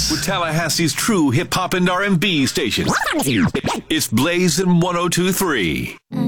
with Tallahassee's true hip-hop and R&B station. It's Blazing 102.3.